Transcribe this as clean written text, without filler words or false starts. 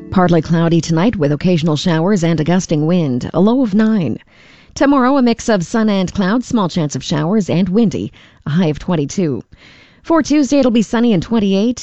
Partly cloudy tonight with occasional showers and a gusting wind, a low of 9. Tomorrow, a mix of sun and clouds, small chance of showers and windy, a high of 22. For Tuesday, it'll be sunny and 28.